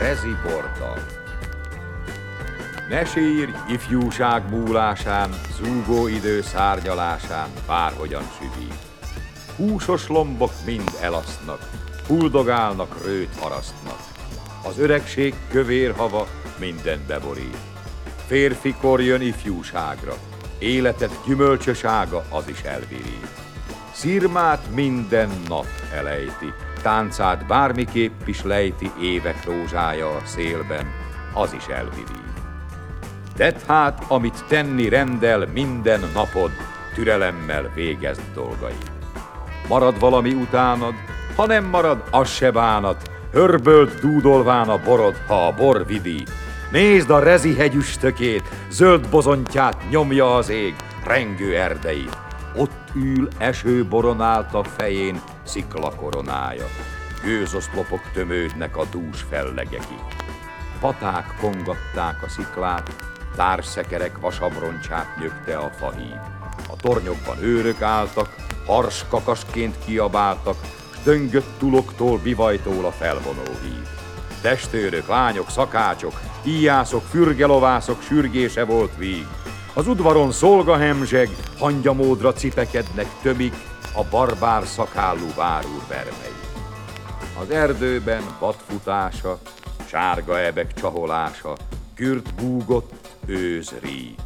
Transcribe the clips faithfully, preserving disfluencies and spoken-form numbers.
rezi bordal. Ne sírj ifjúság múlásán, zúgó idő szárnyalásán, bárhogyan süvít. Húsos lombok mind elasztnak, huldogálnak, rőt harasztnak. Az öregség kövér hava mindent beborít. Férfikor jön ifjúságra, életed gyümölcsös ága az is elvirít. Szirmát minden nap elejti, táncát bármiképp is lejti évek rózsája a szélben, az is elvirít. Tedd hát, amit tenni rendel minden napod, türelemmel végezd dolgaid. Marad valami utánad, ha nem marad, az se bánat, hörbölt dúdolván a borod, ha a bor vidít. Nézd a rezi hegyüstökét, zöld bozontját nyomja az ég, rengő erdeit. Ott ül esőboron állt a fején szikla koronája. Gőzoszlopok tömődnek a dús fellegekig. Paták kongatták a sziklát, társszekerek vasabroncsát nyögte a fahíd. A tornyokban őrök álltak, hars kakasként kiabáltak, s döngött tuloktól, bivajtól a felvonó híd. Testőrök, lányok, szakácsok, íjászok, fürgelovászok sürgése volt víg. Az udvaron szolgahemzseg, hangyamódra cipekednek tömik a barbár szakállú várúr vermei. Az erdőben vadfutása, sárga ebek csaholása, kürt búgott őz rít.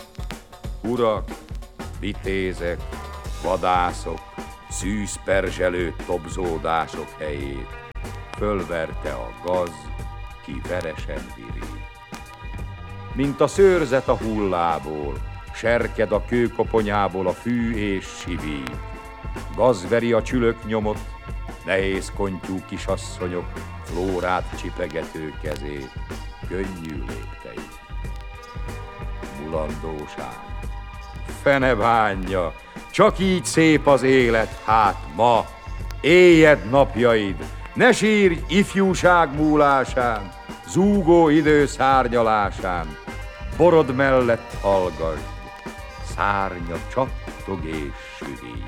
Urak, vitézek, vadászok, szűzperzselő tobzódások helyét fölverte a gaz, ki veresen virít. Mint a szőrzet a hullából, serked a kőkoponyából a fű és sivít. Gaz veri a csülök nyomot, nehéz kontyú kisasszonyok, flórát csipegető kezét, könnyű lépteit. Mulandóság, fene bánja, csak így szép az élet, hát ma, éljed napjaid, ne sírj ifjúság múlásán, zúgó idő szárnyalásán, borod mellett hallgasd, szárnya csattog és süvít.